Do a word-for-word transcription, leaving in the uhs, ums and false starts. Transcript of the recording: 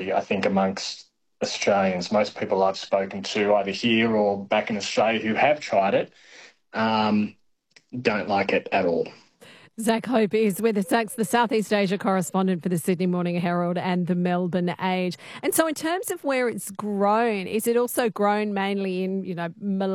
popularity, I think, amongst Australians. Most people I've spoken to, either here or back in Australia, who have tried it, um, don't like it at all. Zach Hope is with us. Zach's the Southeast Asia correspondent for the Sydney Morning Herald and the Melbourne Age. And so in terms of where it's grown, is it also grown mainly in, you know, Malaysia?